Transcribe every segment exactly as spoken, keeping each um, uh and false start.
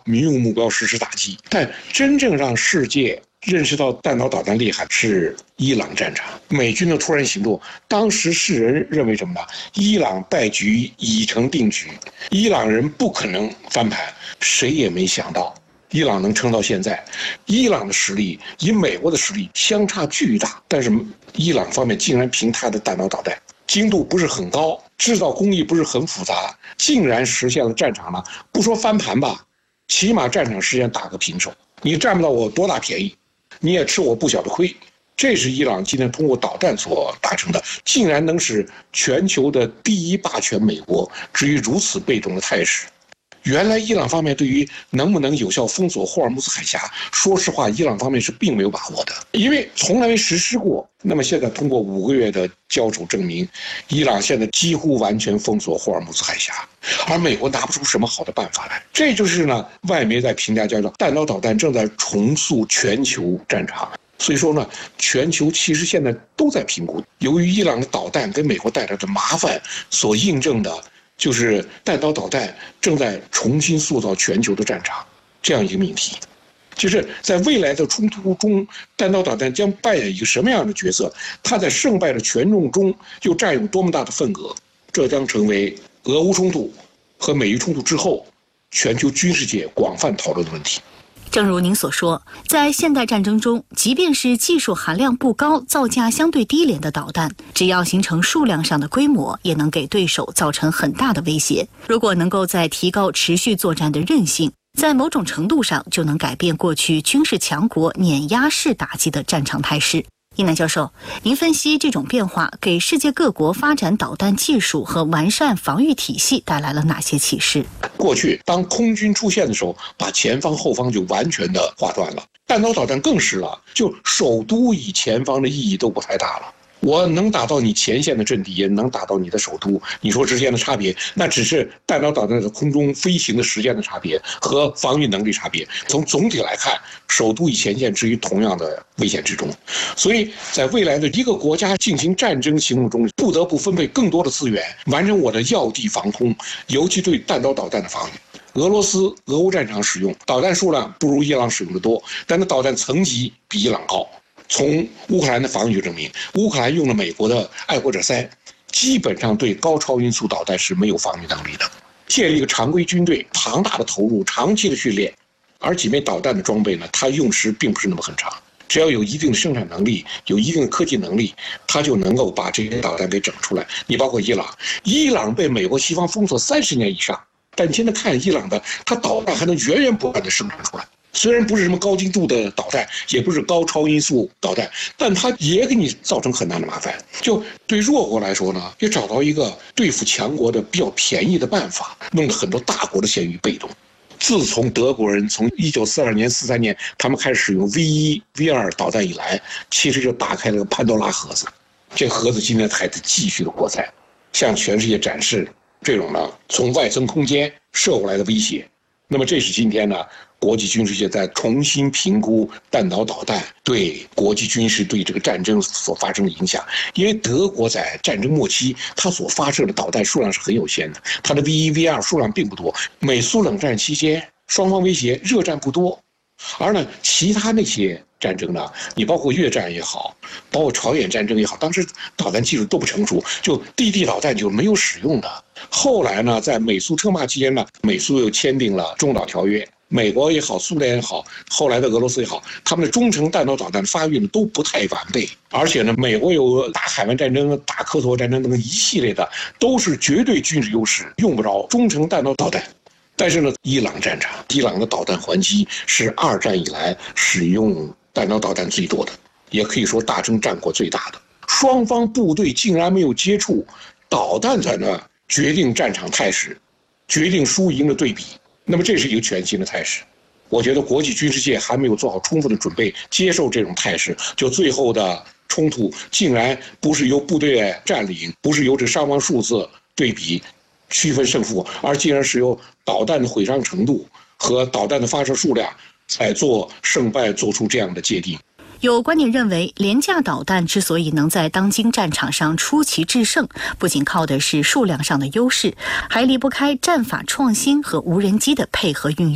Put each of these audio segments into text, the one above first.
民用目标实施打击。但真正让世界认识到弹道导弹厉害是伊朗战场，美军的突然行动，当时世人认为什么呢？伊朗败局已成定局，伊朗人不可能翻盘，谁也没想到伊朗能撑到现在。伊朗的实力与美国的实力相差巨大，但是伊朗方面竟然凭他的弹道导弹精度不是很高，制造工艺不是很复杂，竟然实现了战场呢，不说翻盘吧，起码战场时间打个平手，你占不到我多大便宜，你也吃我不小的亏。这是伊朗今天通过导弹所达成的，竟然能使全球的第一霸权美国置于如此被动的态势。原来伊朗方面对于能不能有效封锁霍尔木兹海峡，说实话伊朗方面是并没有把握的，因为从来没实施过。那么现在通过五个月的交手证明，伊朗现在几乎完全封锁霍尔木兹海峡，而美国拿不出什么好的办法来。这就是呢，外媒在评价叫做弹道导弹正在重塑全球战场。所以说呢，全球其实现在都在评估，由于伊朗的导弹给美国带来的麻烦所印证的，就是弹道导弹正在重新塑造全球的战场这样一个命题。就是在未来的冲突中，弹道导弹将扮演一个什么样的角色，它在胜败的权重中又占有多么大的份额，这将成为俄乌冲突和美伊冲突之后全球军事界广泛讨论的问题。 正如您所说，在现代战争中，即便是技术含量不高、造价相对低廉的导弹，只要形成数量上的规模，也能给对手造成很大的威胁。如果能够再提高持续作战的韧性，在某种程度上就能改变过去军事强国碾压式打击的战场态势。一楠教授，您分析这种变化给世界各国发展导弹技术和完善防御体系带来了哪些启示？ 过去当空军出现的时候，把前方后方就完全的划断了，弹道导弹更是了，就首都与前方的意义都不太大了。我能打到你前线的阵地，也能打到你的首都，你说之间的差别，那只是弹道导弹在空中飞行的时间的差别和防御能力差别。从总体来看，首都与前线置于同样的危险之中。所以在未来的一个国家进行战争行动中，不得不分配更多的资源，完成我的要地防空，尤其对弹道导弹的防御。俄罗斯俄乌战场使用导弹数量不如伊朗使用的多，但是导弹层级比伊朗高。从乌克兰的防御就证明，乌克兰用了美国的爱国者三，基本上对高超音速导弹是没有防御能力的。建立一个常规军队，庞大的投入，长期的训练，而几枚导弹的装备呢，它用时并不是那么很长。只要有一定的生产能力，有一定的科技能力，它就能够把这些导弹给整出来。你包括伊朗，伊朗被美国西方封锁三十年以上，但你现在看伊朗的，它导弹还能源源不断的生产出来。虽然不是什么高精度的导弹，也不是高超音速导弹，但它也给你造成很大的麻烦。就对弱国来说呢，也找到一个对付强国的比较便宜的办法，弄得很多大国的陷于被动。自从德国人从一九四二年、四三年他们开始使用 V 一、V 二导弹以来，其实就打开了个潘多拉盒子。这盒子今天还在继续的扩散，向全世界展示这种呢从外层空间射过来的威胁。那么这是今天呢国际军事界在重新评估弹道导弹对国际军事对这个战争所发生的影响。因为德国在战争末期，它所发射的导弹数量是很有限的，它的 V 一、V 二数量并不多。美苏冷战期间，双方威胁热战不多，而呢其他那些战争呢，你包括越战也好，包括朝鲜战争也好，当时导弹技术都不成熟，就地地导弹就没有使用的。后来呢，在美苏称霸期间呢，美苏又签订了中导条约，美国也好，苏联也好，后来的俄罗斯也好，他们的中程弹道导弹的发育呢都不太完备，而且呢，美国有打海湾战争、打科索沃战争等一系列的，都是绝对军事优势，用不着中程弹道导弹。但是呢，伊朗战场，伊朗的导弹还击是二战以来使用弹道导弹最多的，也可以说大征战果最大的。双方部队竟然没有接触，导弹在那决定战场态势，决定输赢的对比。那么这是一个全新的态势。我觉得国际军事界还没有做好充分的准备，接受这种态势，就最后的冲突竟然不是由部队占领，不是由这伤亡数字对比区分胜负，而竟然是由导弹的毁伤程度和导弹的发射数量来做胜败，做出这样的界定。 有观点认为，廉价导弹之所以能在当今战场上出奇制胜，不仅靠的是数量上的优势，还离不开战法创新和无人机的配合运用。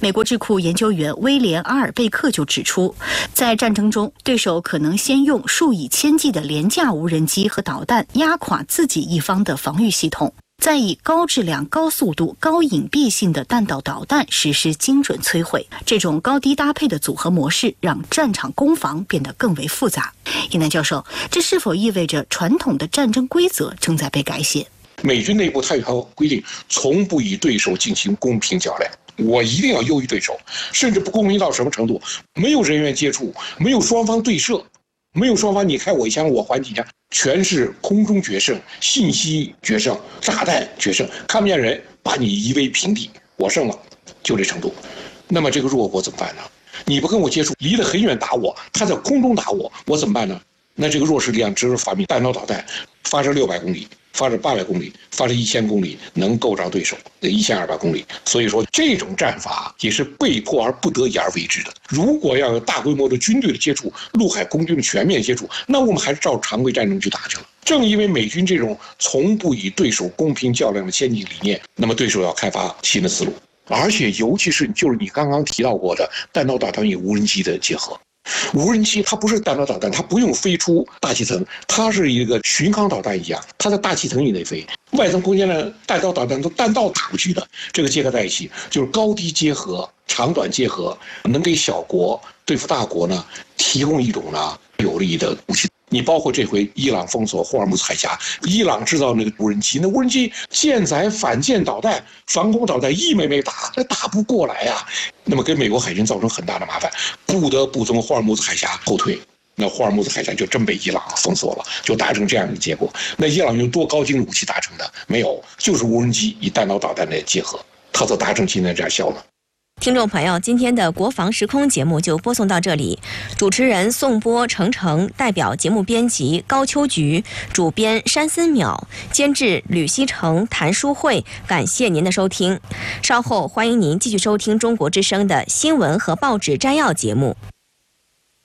美国智库研究员威廉·阿尔贝克就指出，在战争中，对手可能先用数以千计的廉价无人机和导弹压垮自己一方的防御系统，再以高质量、高速度、高隐蔽性的弹道导弹实施精准摧毁。这种高低搭配的组合模式让战场攻防变得更为复杂。尹楠教授，这是否意味着传统的战争规则正在被改写？ 美军内部它有条规定，从不与对手进行公平较量。我一定要优于对手，甚至不公平到什么程度？没有人员接触，没有双方对射，没有双方你开我一枪我还几枪，全是空中决胜、信息决胜、炸弹决胜，看不见人，把你夷为平地，我胜了，就这程度。那么这个弱国怎么办呢？你不跟我接触，离得很远打我，他在空中打我，我怎么办呢？那这个弱势力量只有发明弹道导弹，发射六百公里。发射八百公里，发射一千公里，能够着对手的一千二百公里。所以说，这种战法也是被迫而不得已而为之的。如果要有大规模的军队的接触，陆海空军的全面接触，那我们还是照常规战争去打去了。正因为美军这种从不与对手公平较量的先进理念，那么对手要开发新的思路，而且尤其是就是你刚刚提到过的弹道导弹与无人机的结合。无人机它不是弹道导弹，它不用飞出大气层，它是一个巡航导弹一样，它在大气层以内飞，外层空间的弹道导弹都弹道打过去的，这个结合在一起，就是高低结合、长短结合，能给小国对付大国呢提供一种呢有利的武器。你包括这回伊朗封锁霍尔木兹海峡，伊朗制造那个无人机，那无人机舰载反舰导弹、防空导弹一枚枚打，那打不过来呀、啊。那么给美国海军造成很大的麻烦，不得不从霍尔木兹海峡后退。那霍尔木兹海峡就真被伊朗封锁了，就达成这样一个结果。那伊朗用多高精的武器达成的？没有，就是无人机与弹道导弹的结合，它所达成今天这样效能。 听众朋友，今天的国防时空节目就播送到这里。主持人宋波、程程，代表节目编辑高秋菊，主编山森淼，监制吕希成、谭淑慧。感谢您的收听。稍后欢迎您继续收听中国之声的新闻和报纸摘要节目。